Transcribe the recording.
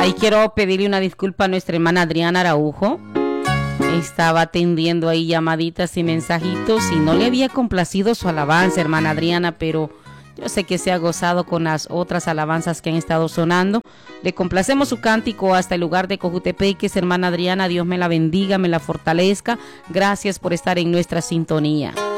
Ahí quiero pedirle una disculpa a nuestra hermana Adriana Araujo. Estaba atendiendo ahí llamaditas y mensajitos y no le había complacido su alabanza, hermana Adriana, pero yo sé que se ha gozado con las otras alabanzas que han estado sonando. Le complacemos su cántico hasta el lugar de Cojutepeques, hermana Adriana. Dios me la bendiga, me la fortalezca. Gracias por estar en nuestra sintonía.